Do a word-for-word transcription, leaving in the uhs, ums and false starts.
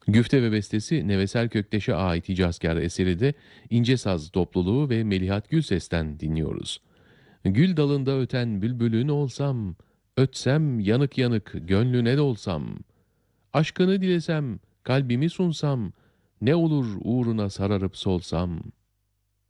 Güfte ve bestesi Nevesel Kökteş'e ait Hicazkâr eseri de İnce Saz topluluğu ve Melihat Gülses'ten dinliyoruz. Gül dalında öten bülbülün olsam, ötsem yanık yanık gönlüne dolsam, aşkını dilesem, kalbimi sunsam, ne olur uğruna sararıp solsam.